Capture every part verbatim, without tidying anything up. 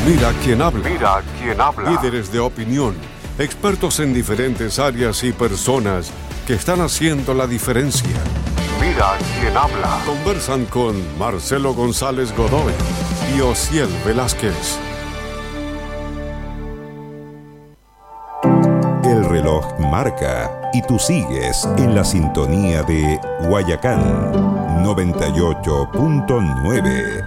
Mira quién habla. Mira quién habla. Líderes de opinión, expertos en diferentes áreas y personas que están haciendo la diferencia. Mira quién habla. Conversan con Marcelo González Godoy y Osiel Velázquez. El reloj marca y tú sigues en la sintonía de Guayacán noventa y ocho punto nueve.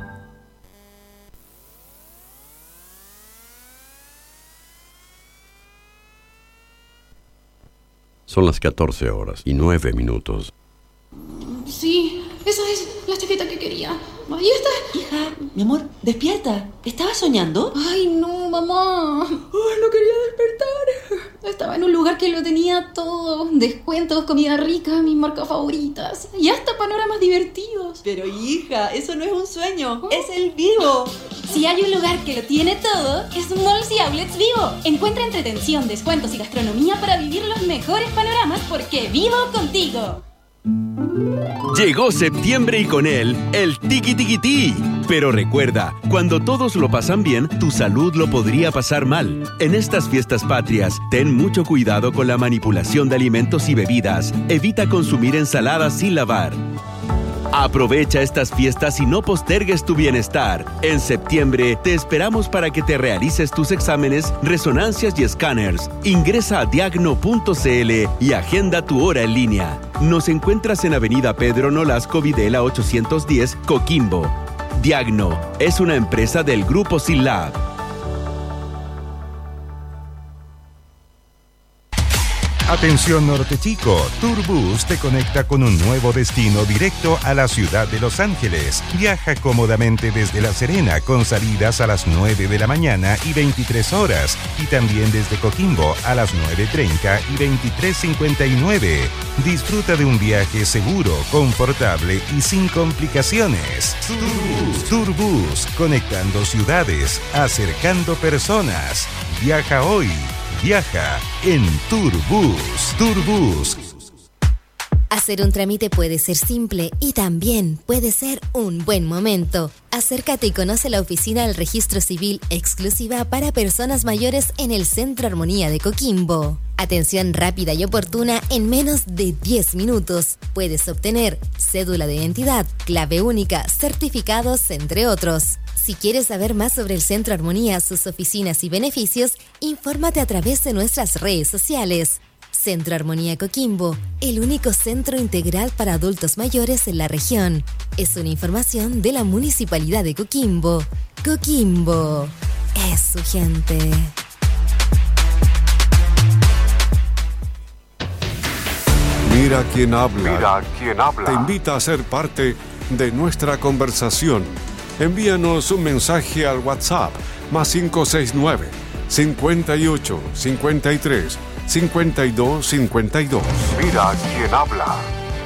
Son las catorce horas y nueve minutos. Sí, esa es la chaqueta que quería. Ahí está. Hija, mi amor, despierta. ¿Estabas soñando? Ay, no, mamá. Ay, no quería despertar. Estaba en un lugar que lo tenía todo. Descuentos, comida rica, mis marcas favoritas. Y hasta panoramas divertidos. Pero hija, eso no es un sueño. ¿Oh? Es el Vivo. Si hay un lugar que lo tiene todo, es Malls y Outlets Vivo. Encuentra entretención, descuentos y gastronomía para vivir los mejores panoramas porque vivo contigo. Llegó septiembre y con él el Tiki Tiki Tí. Pero recuerda, cuando todos lo pasan bien, tu salud lo podría pasar mal. En estas fiestas patrias, ten mucho cuidado con la manipulación de alimentos y bebidas. Evita consumir ensaladas sin lavar. Aprovecha estas fiestas y no postergues tu bienestar. En septiembre te esperamos para que te realices tus exámenes, resonancias y escáneres. Ingresa a diagno punto c l y agenda tu hora en línea. Nos encuentras en Avenida Pedro Nolasco Videla ochocientos diez, Coquimbo. Diagno es una empresa del Grupo SILAB. Atención Norte Chico, Turbus te conecta con un nuevo destino directo a la ciudad de Los Ángeles. Viaja cómodamente desde La Serena con salidas a las nueve de la mañana y veintitrés horas y también desde Coquimbo a las nueve treinta y veintitrés cincuenta y nueve. Disfruta de un viaje seguro, confortable y sin complicaciones. Turbus, Turbus, conectando ciudades, acercando personas. Viaja hoy. Viaja en Turbus. Turbus. Hacer un trámite puede ser simple y también puede ser un buen momento. Acércate y conoce la oficina del Registro Civil exclusiva para personas mayores en el Centro Armonía de Coquimbo. Atención rápida y oportuna en menos de diez minutos. Puedes obtener cédula de identidad, clave única, certificados, entre otros. Si quieres saber más sobre el Centro Armonía, sus oficinas y beneficios, infórmate a través de nuestras redes sociales. Centro Armonía Coquimbo, el único centro integral para adultos mayores en la región. Es una información de la Municipalidad de Coquimbo. Coquimbo es su gente. Mira quién habla. Mira quién habla. Te invita a ser parte de nuestra conversación. Envíanos un mensaje al WhatsApp más cinco seis nueve, cincuenta y ocho, cincuenta y tres, cincuenta y dos, cincuenta y dos. Mira quién habla.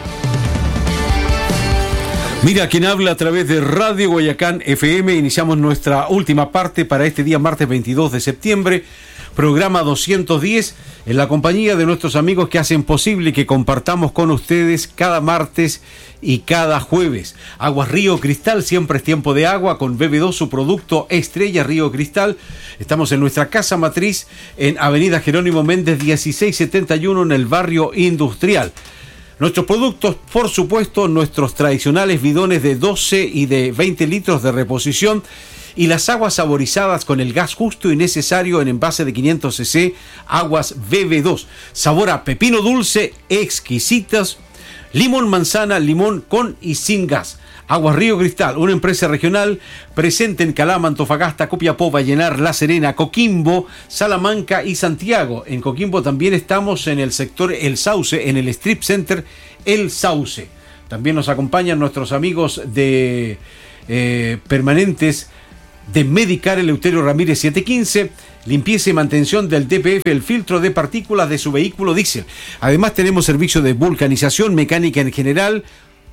Mira quién habla a través de Radio Guayacán F M. Iniciamos nuestra última parte para este día martes veintidós de septiembre. Programa doscientos diez, en la compañía de nuestros amigos que hacen posible que compartamos con ustedes cada martes y cada jueves. Aguas Río Cristal, siempre es tiempo de agua, con B B dos, su producto estrella Río Cristal. Estamos en nuestra casa matriz en Avenida Jerónimo Méndez dieciséis setenta y uno en el barrio industrial. Nuestros productos, por supuesto, nuestros tradicionales bidones de doce y de veinte litros de reposición, y las aguas saborizadas con el gas justo y necesario en envase de quinientos centilitros, aguas B B dos. Sabor a pepino dulce, exquisitas, limón manzana, limón con y sin gas. Aguas Río Cristal, una empresa regional presente en Calama, Antofagasta, Copiapó, Vallenar, La Serena, Coquimbo, Salamanca y Santiago. En Coquimbo también estamos en el sector El Sauce, en el Strip Center El Sauce. También nos acompañan nuestros amigos de eh, permanentes de Medicar Eleuterio Ramírez setecientos quince, limpieza y mantención del D P F, el filtro de partículas de su vehículo diésel. Además tenemos servicio de vulcanización, mecánica en general,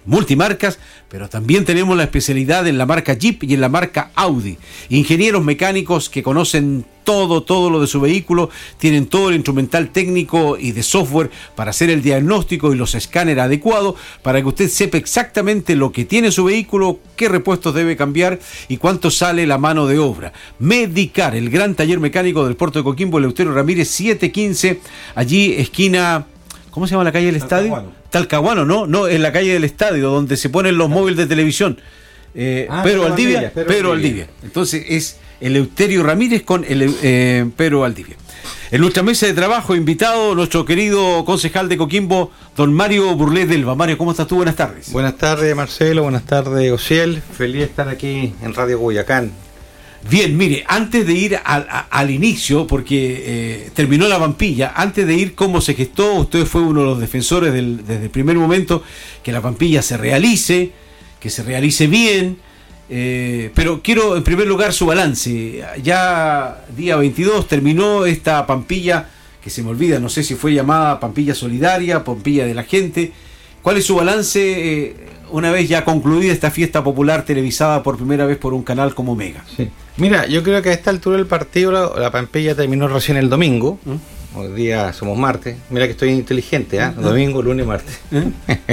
multimarcas, pero también tenemos la especialidad en la marca Jeep y en la marca Audi. Ingenieros mecánicos que conocen todo, todo lo de su vehículo, tienen todo el instrumental técnico y de software para hacer el diagnóstico y los escáneres adecuados para que usted sepa exactamente lo que tiene su vehículo, qué repuestos debe cambiar y cuánto sale la mano de obra. Medicar, el gran taller mecánico del Puerto de Coquimbo, Eleuterio Ramírez setecientos quince, allí esquina, ¿cómo se llama la calle del estadio? Talcahuano, no, no, en la calle del estadio, donde se ponen los móviles de televisión. Eh, ah, Pedro Valdivia, Pedro, Pedro Valdivia. Valdivia. Entonces es Eleuterio Ramírez con el, eh, Pedro Valdivia. En nuestra mesa de trabajo, invitado nuestro querido concejal de Coquimbo, don Mario Burlet Delva. Mario, ¿cómo estás tú? Buenas tardes. Buenas tardes, Marcelo. Buenas tardes, Ociel. Feliz de estar aquí en Radio Guayacán. Bien, mire, antes de ir al, a, al inicio, porque eh, terminó la Pampilla, antes de ir cómo se gestó, usted fue uno de los defensores del, desde el primer momento, que la Pampilla se realice, que se realice bien, eh, pero quiero en primer lugar su balance. Ya día veintidós terminó esta Pampilla, que se me olvida, no sé si fue llamada Pampilla Solidaria, Pampilla de la Gente. ¿Cuál es su balance eh, una vez ya concluida esta fiesta popular televisada por primera vez por un canal como Mega? Sí. Mira, yo creo que a esta altura del partido la, la Pampilla terminó recién el domingo. ¿Mm? Hoy día somos martes. Mira que estoy inteligente, ¿eh? ¿Mm? Domingo, lunes, martes. ¿Mm?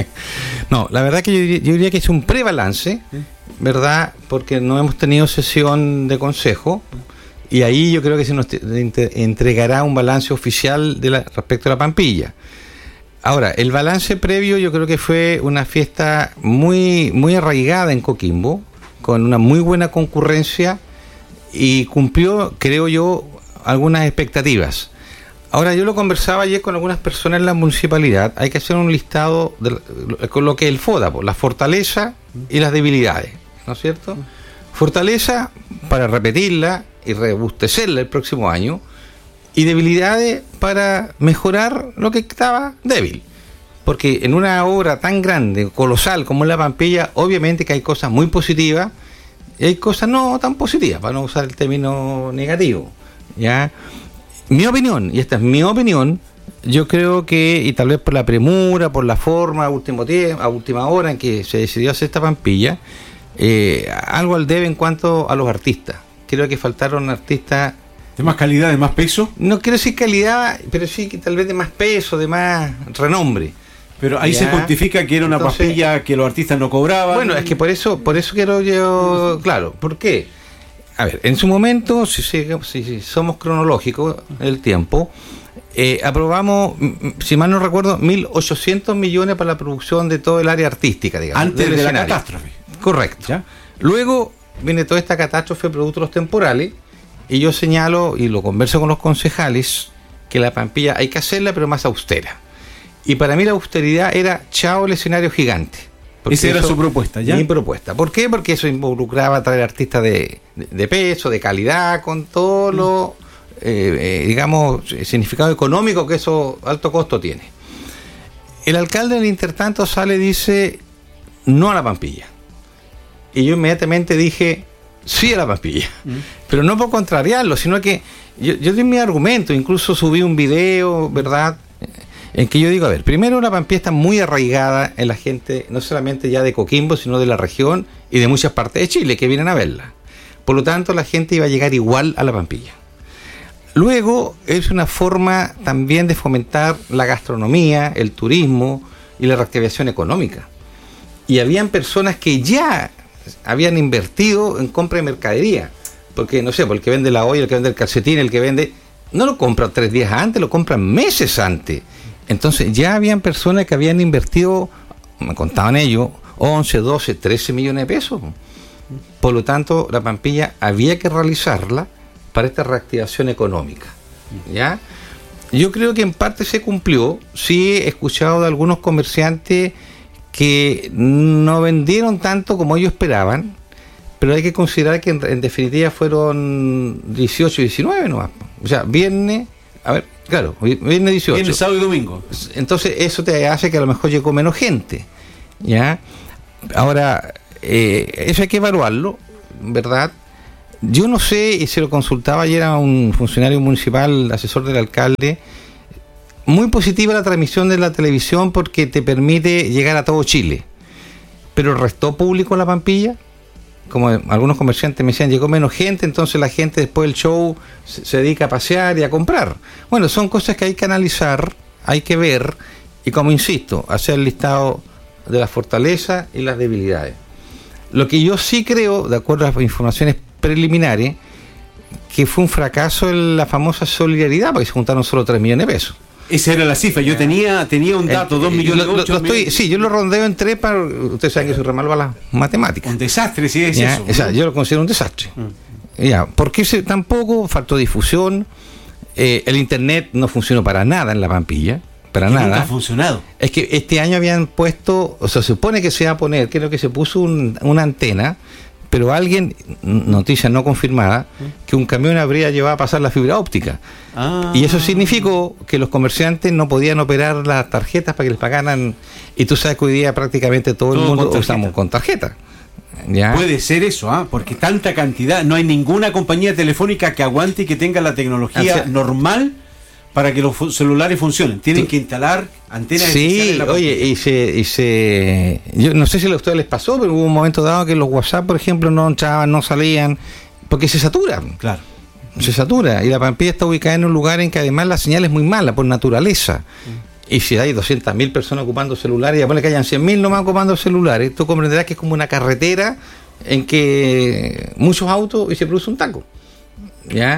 No, la verdad que yo, yo diría que es un prebalance, ¿verdad? Porque no hemos tenido sesión de consejo y ahí yo creo que se nos entregará un balance oficial de la, respecto a la Pampilla. Ahora, el balance previo yo creo que fue una fiesta muy, muy arraigada en Coquimbo, con una muy buena concurrencia y cumplió, creo yo, algunas expectativas. Ahora, yo lo conversaba ayer con algunas personas en la municipalidad. Hay que hacer un listado de, con lo que es el FODA, las fortalezas y las debilidades, ¿no es cierto? Fortaleza para repetirla y robustecerla el próximo año, y debilidades para mejorar lo que estaba débil. Porque en una obra tan grande, colosal como es la Pampilla, obviamente que hay cosas muy positivas y hay cosas no tan positivas, para no usar el término negativo, ¿ya? Mi opinión, y esta es mi opinión, yo creo que, y tal vez por la premura, por la forma, a último tiempo, a última hora en que se decidió hacer esta Pampilla, eh, algo al debe en cuanto a los artistas. Creo que faltaron artistas ¿de más calidad, de más peso? No quiero decir calidad, pero sí que tal vez de más peso, de más renombre. Pero ahí ya se justifica que era una Entonces, Pampilla que los artistas no cobraban. Bueno, es que por eso, por eso quiero yo, claro, ¿por qué? A ver, en su momento, si, si, si somos cronológicos en el tiempo, eh, aprobamos, si mal no recuerdo, mil ochocientos millones para la producción de todo el área artística, digamos. Antes de escenario. La catástrofe. Correcto. ¿Ya? Luego viene toda esta catástrofe producto de los temporales, y yo señalo, y lo converso con los concejales, que la Pampilla hay que hacerla, pero más austera. Y para mí la austeridad era chao el escenario gigante. Esa era su propuesta, ¿ya? Mi propuesta. ¿Por qué? Porque eso involucraba traer artistas de, de, de peso, de calidad, con todo lo, eh, eh, digamos, significado económico que eso alto costo tiene. El alcalde del intertanto sale y dice no a la Pampilla. Y yo inmediatamente dije sí a la Pampilla. Mm. Pero no por contrariarlo, sino que yo, yo di mi argumento, incluso subí un video, ¿verdad?, en que yo digo, a ver, primero la Pampilla está muy arraigada en la gente, no solamente ya de Coquimbo, sino de la región y de muchas partes de Chile que vienen a verla. Por lo tanto, la gente iba a llegar igual a la Pampilla. Luego, es una forma también de fomentar la gastronomía, el turismo y la reactivación económica. Y habían personas que ya habían invertido en compra de mercadería. Porque, no sé, por el que vende la olla, el que vende el calcetín, el que vende... No lo compran tres días antes, lo compran meses antes. Entonces ya habían personas que habían invertido, me contaban ellos, once, doce, trece millones de pesos. Por lo tanto, la Pampilla había que realizarla para esta reactivación económica, ¿ya? Yo creo que en parte se cumplió. Sí he escuchado de algunos comerciantes que no vendieron tanto como ellos esperaban, pero hay que considerar que en, en definitiva fueron dieciocho y diecinueve nomás. O sea, viernes, a ver, claro, viernes dieciocho. Viernes, sábado y domingo. Entonces eso te hace que a lo mejor llegó menos gente, ¿ya? Ahora, eh, eso hay que evaluarlo, ¿verdad? Yo no sé, y se lo consultaba ayer a un funcionario municipal, asesor del alcalde, muy positiva la transmisión de la televisión porque te permite llegar a todo Chile. pero restó público la Pampilla. Como algunos comerciantes me decían, llegó menos gente, entonces la gente después del show se, se dedica a pasear y a comprar. Bueno, son cosas que hay que analizar, hay que ver, y como insisto, hacer el listado de las fortalezas y las debilidades. Lo que yo sí creo, de acuerdo a las informaciones preliminares, que fue un fracaso en la famosa solidaridad, porque se juntaron solo tres millones de pesos. Esa era la cifra. Yo tenía tenía un dato, dos millones de pesos. Sí, yo lo rondeo en tres para... Ustedes saben que soy re malo para las matemáticas. Un desastre, sí, es ya, eso. O sea, yo lo considero un desastre. Mm. Ya, porque se, tampoco faltó difusión, eh, el internet no funcionó para nada en la Pampilla, para nada. Nunca ha funcionado. Es que este año habían puesto, o sea, se supone que se va a poner, creo que se puso un, una antena, pero alguien, noticia no confirmada, que un camión habría llevado a pasar la fibra óptica. Ah. Y eso significó que los comerciantes no podían operar las tarjetas para que les pagaran. Y tú sabes que hoy día prácticamente todo, todo el mundo con usamos con tarjeta. ¿Ya? Puede ser eso, ¿ah? Porque tanta cantidad, no hay ninguna compañía telefónica que aguante y que tenga la tecnología o sea, normal para que los celulares funcionen. Tienen sí. que instalar antenas sí, en la oye, y se, y se... Yo no sé si a ustedes les pasó, pero hubo un momento dado que los WhatsApp, por ejemplo, no entraban, no salían, porque se saturan. Claro. Se satura. Y la Pampilla está ubicada en un lugar en que además la señal es muy mala, por naturaleza. Mm. Y si hay doscientas mil personas ocupando celulares, ya pone que hayan cien mil nomás ocupando celulares, tú comprenderás que es como una carretera en que muchos autos y se produce un taco. ¿Ya?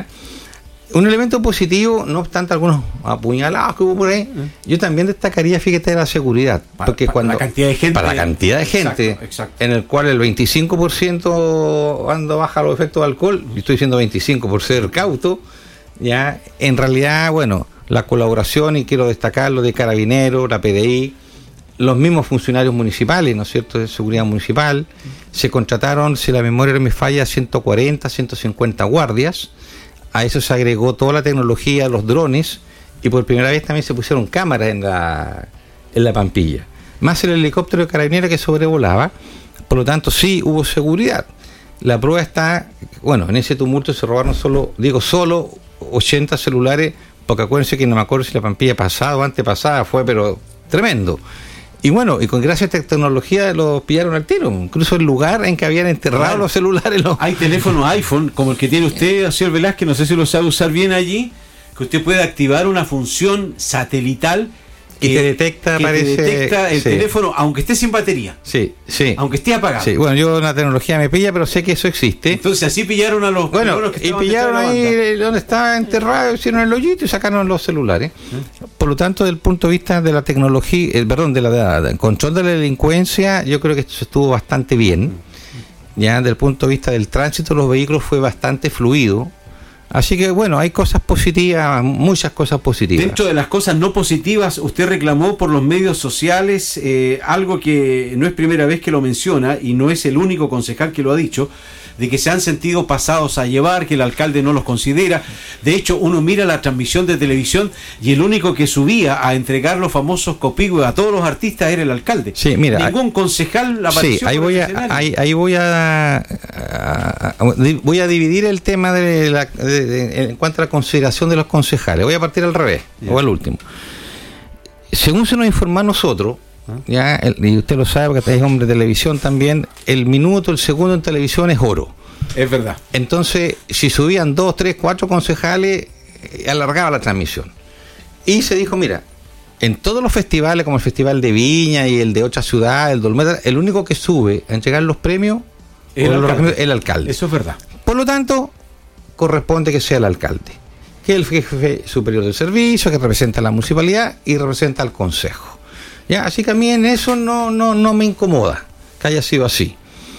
Un elemento positivo, no obstante algunos apuñalados que hubo por ahí, mm. yo también destacaría, fíjate, la seguridad. Para, porque para cuando, la cantidad de gente. Para la cantidad de gente, exacto, exacto. en el cual el veinticinco por ciento ando baja los efectos de alcohol, y estoy diciendo veinticinco por ser cauto, ya, en realidad, bueno, la colaboración, y quiero destacarlo, de Carabineros, la P D I, los mismos funcionarios municipales, ¿no es cierto?, de seguridad municipal, mm. se contrataron, si la memoria no me falla, ciento cuarenta, ciento cincuenta guardias. A eso se agregó toda la tecnología, los drones, y por primera vez también se pusieron cámaras en la, en la Pampilla. Más el helicóptero de Carabineros que sobrevolaba, por lo tanto sí hubo seguridad. La prueba está, bueno, en ese tumulto se robaron solo, digo solo, ochenta celulares, porque acuérdense que no me acuerdo si la Pampilla pasada o antepasada fue, pero tremendo. Y bueno, y con gracias a esta tecnología los pillaron al tiro, incluso el lugar en que habían enterrado claro. los celulares. Los... Hay teléfonos iPhone, como el que tiene usted, señor Velázquez, no sé si lo sabe usar bien allí, que usted puede activar una función satelital y te detecta, que parece, te detecta el sí. teléfono, aunque esté sin batería. Sí, sí. Aunque esté apagado. Sí, bueno, yo la tecnología me pilla, pero sé que eso existe. Entonces así pillaron a los bueno, que y pillaron ahí donde estaba enterrado, hicieron el hoyito y sacaron los celulares. ¿Eh? Por lo tanto, desde el punto de vista de la tecnología, eh, perdón, de la, de, de, del control de la delincuencia, yo creo que esto estuvo bastante bien. Ya, desde el punto de vista del tránsito, los vehículos fue bastante fluido. Así que bueno, hay cosas positivas, muchas cosas positivas. Dentro de las cosas no positivas, usted reclamó por los medios sociales eh, algo que no es primera vez que lo menciona y no es el único concejal que lo ha dicho, de que se han sentido pasados a llevar, que el alcalde no los considera. De hecho, uno mira la transmisión de televisión y el único que subía a entregar los famosos copigües a todos los artistas era el alcalde. Sí, mira, ningún concejal apareció. Sí, ahí voy a, ahí, ahí voy a, a, a voy a dividir el tema de la, de, de, en cuanto a la consideración de los concejales. Voy a partir al revés, yeah. o al último. Según se nos informó a nosotros, ya, el, y usted lo sabe porque es hombre de televisión también, el minuto, el segundo en televisión es oro. Es verdad. Entonces, si subían dos, tres, cuatro concejales, alargaba la transmisión. Y se dijo, mira, en todos los festivales, como el Festival de Viña y el de otra ciudad, el Dolmeta, el único que sube a entregar los premios es el, el, el alcalde. Eso es verdad. Por lo tanto, corresponde que sea el alcalde, que es el jefe superior del servicio, que representa a la municipalidad y representa al consejo. Ya, así que a mí en eso no, no, no me incomoda que haya sido así.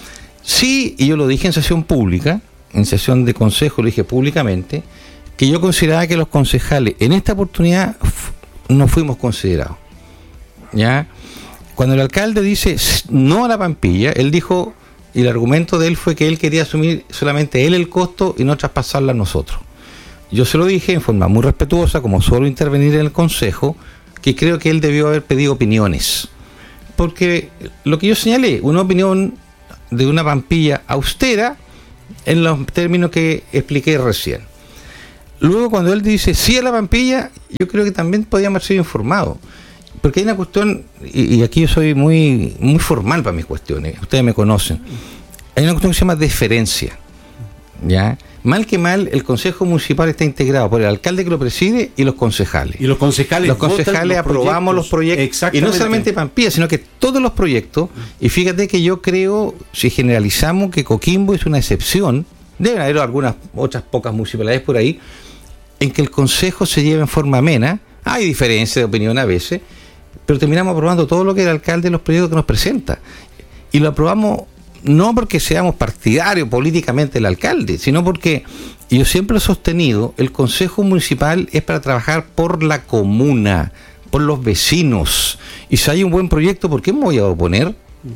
Sí, y yo lo dije en sesión pública, en sesión de consejo, lo dije públicamente, que yo consideraba que los concejales en esta oportunidad f- no fuimos considerados. ¿Ya? Cuando el alcalde dice no a la Pampilla, él dijo, y el argumento de él fue que él quería asumir solamente él el costo y no traspasarla a nosotros. Yo se lo dije en forma muy respetuosa, como suelo intervenir en el consejo, que creo que él debió haber pedido opiniones, porque lo que yo señalé, una opinión de una Pampilla austera en los términos que expliqué recién. Luego cuando él dice sí a la Pampilla, yo creo que también podíamos haber sido informados, porque hay una cuestión, y, y aquí yo soy muy, muy formal para mis cuestiones, ustedes me conocen. Hay una cuestión que se llama deferencia, ¿ya? Mal que mal, el Consejo Municipal está integrado por el alcalde que lo preside y los concejales. Y los concejales Los concejales los aprobamos los proyectos. Y no solamente Pampilla, sino que todos los proyectos. Y fíjate que yo creo, si generalizamos, que Coquimbo es una excepción, deben haber algunas otras pocas municipalidades por ahí, en que el Consejo se lleva en forma amena. Hay diferencia de opinión a veces, pero terminamos aprobando todo lo que el alcalde los proyectos que nos presenta. Y lo aprobamos no porque seamos partidarios políticamente del alcalde, sino porque, y yo siempre he sostenido, el Consejo Municipal es para trabajar por la comuna, por los vecinos. Y si hay un buen proyecto, ¿por qué me voy a oponer?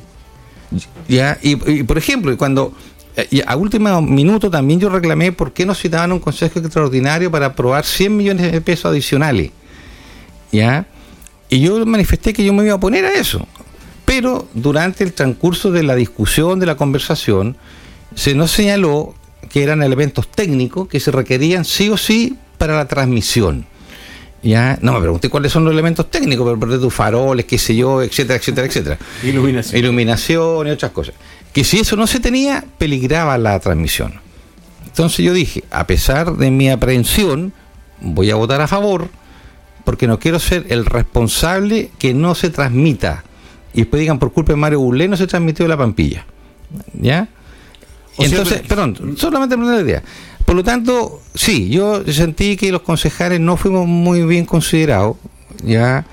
Ya, y, y por ejemplo, cuando y a último minuto también yo reclamé por qué nos citaban un consejo extraordinario para aprobar cien millones de pesos adicionales. ¿Ya? Y yo manifesté que yo me iba a oponer a eso. Pero durante el transcurso de la discusión, de la conversación, se nos señaló que eran elementos técnicos que se requerían sí o sí para la transmisión. Ya, no me pregunté cuáles son los elementos técnicos, pero por tus faroles, qué sé yo, etcétera, etcétera, etcétera. Iluminación. Iluminación y otras cosas. Que si eso no se tenía, peligraba la transmisión. Entonces yo dije, a pesar de mi aprehensión, voy a votar a favor, porque no quiero ser el responsable que no se transmita. Y después digan, por culpa de Mario Burlé no se transmitió la Pampilla. ¿Ya? O Entonces, sea, perdón, solamente por una idea. Por lo tanto, sí, yo sentí que los concejales no fuimos muy bien considerados. Ya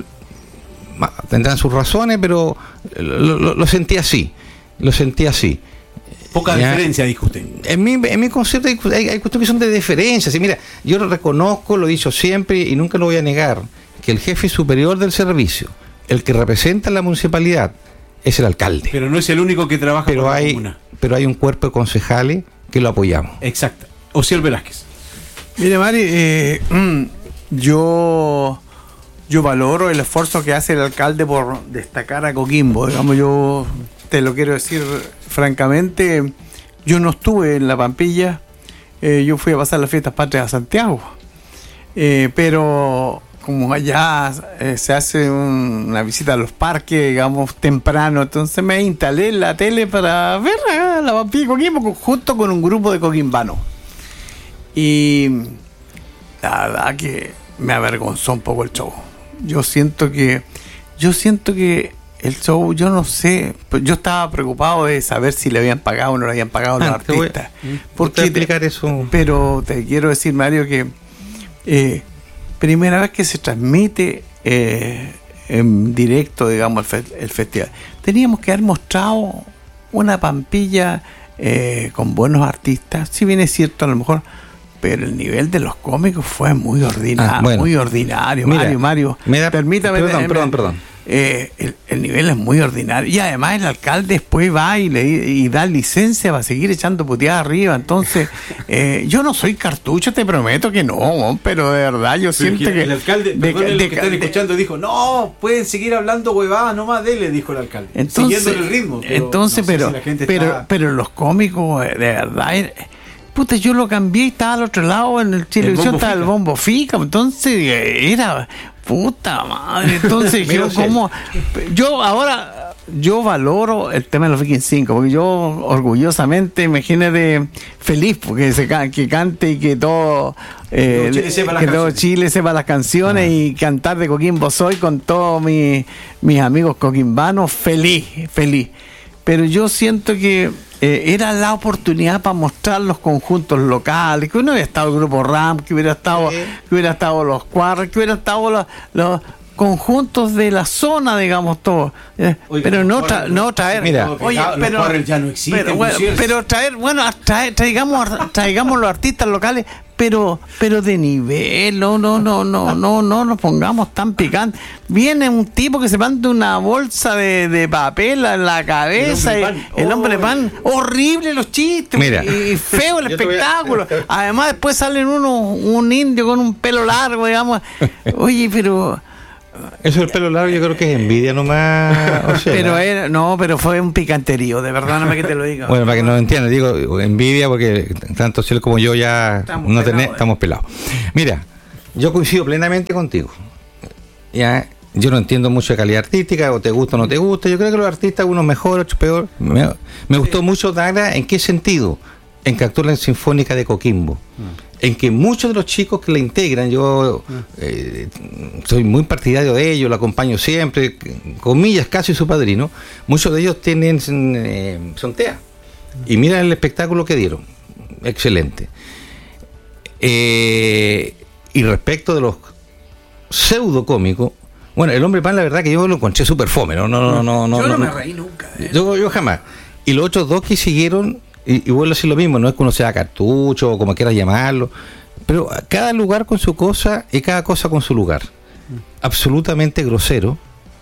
tendrán sus razones, pero lo, lo, lo sentí así. Lo sentí así. Poca ¿ya? diferencia, dijo usted. En mi, en mi concepto hay, hay, hay cuestiones que son de deferencia. Sí, mira, yo lo reconozco, lo he dicho siempre y nunca lo voy a negar, que el jefe superior del servicio, el que representa la municipalidad, es el alcalde. Pero no es el único que trabaja pero por hay, la comuna. Pero hay un cuerpo de concejales que lo apoyamos. Exacto. Osiel Velázquez. Mire, Mari, eh, yo yo valoro el esfuerzo que hace el alcalde por destacar a Coquimbo. Digamos, yo te lo quiero decir francamente, yo no estuve en la Pampilla, eh, yo fui a pasar las fiestas patrias a Santiago, eh, pero como allá eh, se hace un, una visita a los parques, digamos, temprano, entonces me instalé en la tele para ver a la Pampilla de Coquimbo junto con un grupo de coquimbanos. Y la verdad que me avergonzó un poco el show. Yo siento que, yo siento que el show, yo no sé, yo estaba preocupado de saber si le habían pagado o no le habían pagado a los ah, artistas. ¿Por qué explicar eso? Pero te quiero decir, Mario, que eh, primera vez que se transmite eh, en directo, digamos, el, fe, el festival, teníamos que haber mostrado una Pampilla eh, con buenos artistas, si bien es cierto, a lo mejor, pero el nivel de los cómicos fue muy ordinario, ah, bueno. muy ordinario. Mira, Mario, Mario, me da, permítame. Perdón, eh, perdón, perdón. Eh, el, el nivel es muy ordinario. Y además el alcalde después va y le y da licencia para seguir echando puteadas arriba. Entonces, eh, yo no soy cartucho, te prometo que no, pero de verdad yo pero siento que... El alcalde, de, perdón, de, el que están escuchando, dijo, no, pueden seguir hablando huevadas, no más dele, dijo el alcalde. Entonces, siguiendo el ritmo. Pero entonces, no sé pero, si la gente pero, está... pero los cómicos, de verdad... Puta, yo lo cambié y estaba al otro lado en el Chilevisión, estaba el Bombo Fica, entonces era puta madre, entonces yo como yo ahora yo valoro el tema de los Vikings cinco, porque yo orgullosamente imagínate feliz porque se que cante y que todo eh, que, Chile, que todo Chile sepa las canciones ah. y cantar de Coquimbo Soy con todos mis, mis amigos coquimbanos, feliz, feliz. Pero yo siento que eh, era la oportunidad para mostrar los conjuntos locales, que hubiera estado el grupo RAM, que hubiera estado, sí. que hubiera estado los cuadros, que hubiera estado los, los conjuntos de la zona, digamos, todo. Eh, Oiga, pero no, tra no traer. Mira, oye, pero ya no existen, pero, bueno, pero traer, bueno, traer, traigamos, traigamos los artistas locales, pero, pero de nivel, no, no, no, no, no, no nos pongamos tan picantes. Viene un tipo que se manda una bolsa de, de papel en la cabeza, el hombre, y, el hombre oh. pan, horrible los chistes, Mira. y feo el espectáculo. A... Además después salen uno, un indio con un pelo largo, digamos. Oye, pero eso del pelo largo yo creo que es envidia nomás. O sea, pero era, no, pero fue un picanterío, de verdad, no me que te lo diga. Bueno, para que no entiendan, digo envidia porque tanto Ciel como yo ya estamos no pelados, tenés, eh. estamos pelados. Mira, yo coincido plenamente contigo. Ya, yo no entiendo mucho de calidad artística, o te gusta o no te gusta. Yo creo que los artistas, unos mejor, otros peor. Me, me gustó mucho Dagra, ¿en qué sentido? En que actuó en la Sinfónica de Coquimbo. Mm. En que muchos de los chicos que la integran, yo mm. eh, soy muy partidario de ellos, lo acompaño siempre, comillas, casi su padrino. Muchos de ellos tienen eh, son T E A. Mm. Y mira el espectáculo que dieron. Excelente. Eh, y respecto de los pseudo cómicos, bueno, el Hombre Pan, la verdad que yo lo encontré súper fome, no, no, no, no, no. Yo no, no me reí nunca. ¿eh? Yo, yo jamás. Y los otros dos que siguieron, y, y vuelvo a decir lo mismo, no es que uno sea cartucho o como quieras llamarlo, pero cada lugar con su cosa y cada cosa con su lugar. Absolutamente grosero,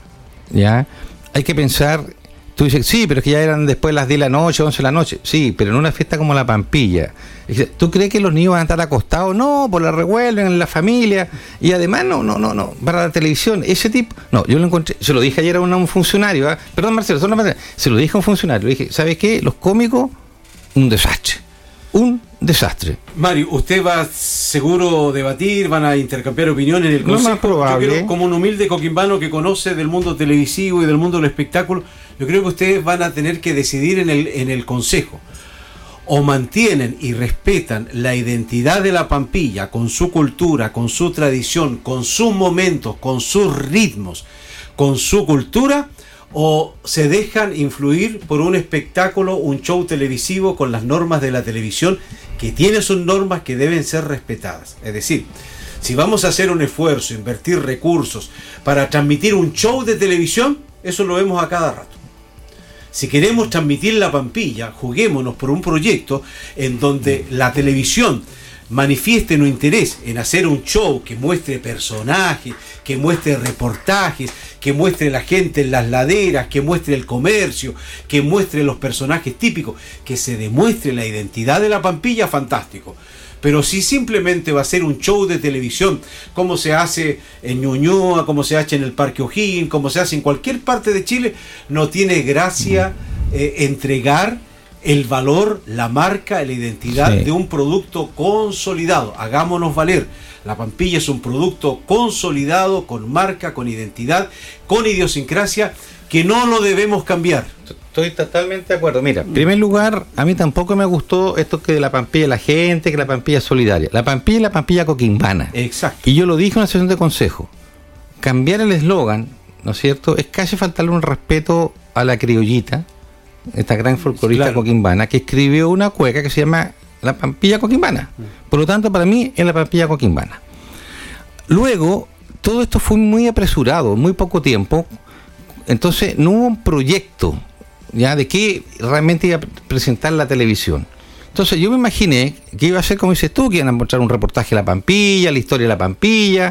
¿ya? Hay que pensar, tú dices, sí, pero es que ya eran después las diez de la noche, once de la noche, sí, pero en una fiesta como la Pampilla, ¿tú crees que los niños van a estar acostados? No, por la revuelven en la familia, y además no, no, no, no, para la televisión, ese tipo, no, yo lo encontré, se lo dije ayer a un, a un funcionario, ¿eh? Perdón Marcelo, solo una se lo dije a un funcionario, le dije, ¿sabes qué? Los cómicos, un desastre, un desastre. Mario, usted va seguro a debatir, van a intercambiar opiniones en el consejo. Lo más probable. Yo creo, como un humilde coquimbano que conoce del mundo televisivo y del mundo del espectáculo, yo creo que ustedes van a tener que decidir en el, en el consejo. O mantienen y respetan la identidad de la Pampilla con su cultura, con su tradición, con sus momentos, con sus ritmos, con su cultura, o se dejan influir por un espectáculo, un show televisivo con las normas de la televisión, que tiene sus normas que deben ser respetadas. Es decir, si vamos a hacer un esfuerzo, invertir recursos para transmitir un show de televisión, eso lo vemos a cada rato. Si queremos transmitir la Pampilla, juguémonos por un proyecto en donde la televisión manifieste un interés en hacer un show que muestre personajes, que muestre reportajes, que muestre la gente en las laderas, que muestre el comercio, que muestre los personajes típicos, que se demuestre la identidad de la Pampilla, fantástico. Pero si simplemente va a ser un show de televisión, como se hace en Ñuñoa, como se hace en el Parque O'Higgins, como se hace en cualquier parte de Chile, no tiene gracia eh, entregar el valor, la marca, la identidad sí. de un producto consolidado. Hagámonos valer. La Pampilla es un producto consolidado, con marca, con identidad, con idiosincrasia, que no lo debemos cambiar. Estoy totalmente de acuerdo. Mira, en primer lugar, a mí tampoco me gustó esto que de la Pampilla la gente, que la Pampilla es solidaria. La Pampilla es la Pampilla coquimbana. Exacto. Y yo lo dije en una sesión de consejo. Cambiar el eslogan, ¿no es cierto?, es casi faltarle un respeto a la criollita, esta gran folclorista claro. coquimbana, que escribió una cueca que se llama La Pampilla Coquimbana. Por lo tanto, para mí es la Pampilla Coquimbana. Luego, todo esto fue muy apresurado, muy poco tiempo. Entonces, no hubo un proyecto ya de qué realmente iba a presentar la televisión. Entonces, yo me imaginé que iba a ser como dices tú, que iban a mostrar un reportaje de la Pampilla, la historia de la Pampilla.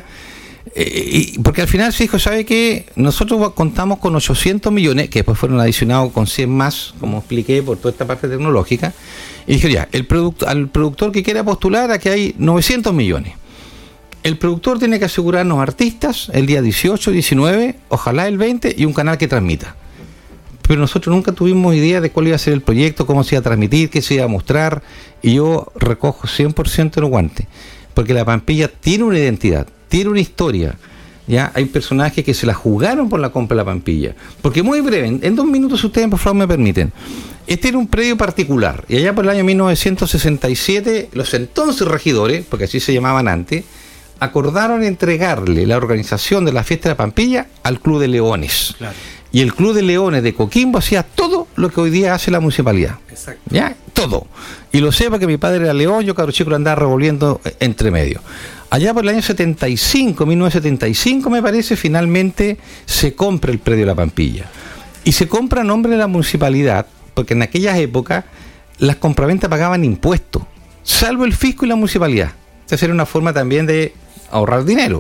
Eh, y porque al final se dijo, ¿sabe qué? Nosotros contamos con ochocientos millones, que después fueron adicionados con cien más, como expliqué, por toda esta parte tecnológica. Y dije, ya, el producto, al productor que quiera postular, aquí hay novecientos millones. El productor tiene que asegurarnos artistas el día dieciocho, diecinueve, ojalá el veinte, y un canal que transmita. Pero nosotros nunca tuvimos idea de cuál iba a ser el proyecto, cómo se iba a transmitir, qué se iba a mostrar, y yo recojo cien por ciento el guante, porque la Pampilla tiene una identidad, tiene una historia. Ya hay personajes que se la jugaron por la compra de la Pampilla. Porque muy breve, en, en dos minutos, si ustedes por favor me permiten. Este era un predio particular, y allá por el año mil novecientos sesenta y siete, los entonces regidores, porque así se llamaban antes, acordaron entregarle la organización de la fiesta de la Pampilla al Club de Leones. Claro. Y el Club de Leones de Coquimbo hacía todo lo que hoy día hace la municipalidad. Exacto. ¿Ya? Todo. Y lo sé porque mi padre era león, yo cabro chico lo andaba revolviendo entre medio. Allá por el año setenta y cinco, mil novecientos setenta y cinco me parece, finalmente se compra el predio de la Pampilla. Y se compra a nombre de la municipalidad, porque en aquellas épocas las compraventas pagaban impuestos, salvo el fisco y la municipalidad. Esa era una forma también de ahorrar dinero.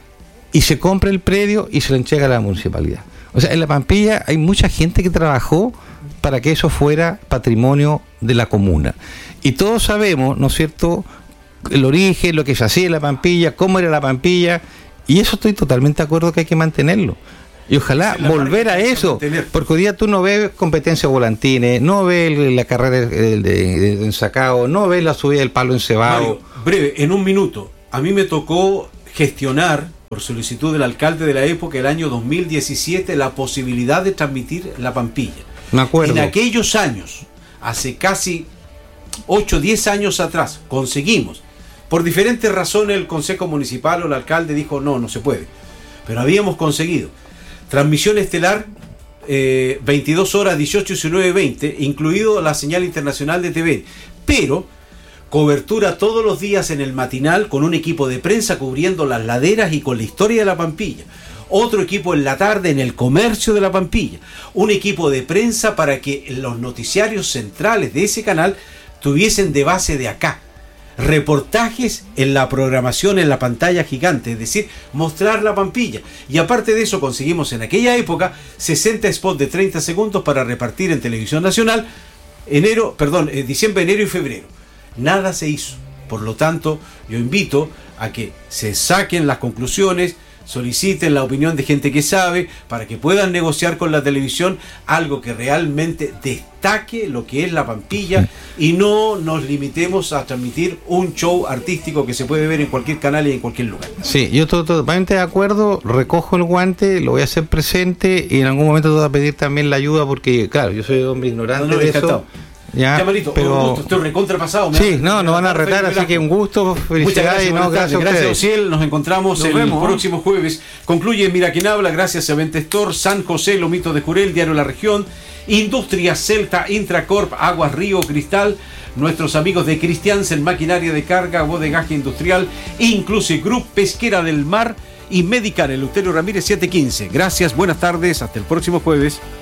Y se compra el predio y se lo entrega a la municipalidad. O sea, en la Pampilla hay mucha gente que trabajó para que eso fuera patrimonio de la comuna. Y todos sabemos, ¿no es cierto?, el origen, lo que se hacía en la Pampilla, cómo era la Pampilla, y eso estoy totalmente de acuerdo que hay que mantenerlo. Y ojalá volver a eso, porque hoy día tú no ves competencia de volantines, no ves la carrera de, de, de ensacado, no ves la subida del palo encebado. Mario, breve, en un minuto, a mí me tocó gestionar por solicitud del alcalde de la época, el año dos mil diecisiete, la posibilidad de transmitir la Pampilla. Me acuerdo. En aquellos años, hace casi ocho o diez años atrás, conseguimos. Por diferentes razones el Consejo Municipal o el alcalde dijo no, no se puede. Pero habíamos conseguido transmisión estelar eh, veintidós horas, dieciocho, diecinueve, veinte, incluido la señal internacional de T V. Pero cobertura todos los días en el matinal con un equipo de prensa cubriendo las laderas y con la historia de la Pampilla. Otro equipo en la tarde en el comercio de la Pampilla. Un equipo de prensa para que los noticiarios centrales de ese canal tuviesen de base de acá reportajes en la programación en la pantalla gigante, es decir, mostrar la Pampilla. Y aparte de eso conseguimos en aquella época sesenta spots de treinta segundos para repartir en Televisión Nacional enero, perdón, eh, diciembre, enero y febrero. Nada se hizo. Por lo tanto, yo invito a que se saquen las conclusiones, soliciten la opinión de gente que sabe, para que puedan negociar con la televisión algo que realmente destaque lo que es la Pampilla y no nos limitemos a transmitir un show artístico que se puede ver en cualquier canal y en cualquier lugar. Sí, yo estoy totalmente de acuerdo, recojo el guante, lo voy a hacer presente y en algún momento te voy a pedir también la ayuda porque, claro, yo soy hombre ignorante no, no, de encantado. Eso. Ya, Chamarito, pero... un gusto, estoy recontrapasado. Sí, no, nos van a retar, así que un gusto, felicidades. Muchas gracias, no, gracias, gracias Ociel, nos encontramos nos el vemos. próximo jueves. Concluye Mira Quién Habla, gracias a Ventestor, San José, Lomito de Jurel, Diario La Región, Industria Celta, Intracorp, Aguas Río Cristal, nuestros amigos de Cristiansen, Maquinaria de Carga, Bodegaje Industrial, Inclusive Group, Pesquera del Mar y Medical, Eleuterio Ramírez siete quince. Gracias, buenas tardes, hasta el próximo jueves.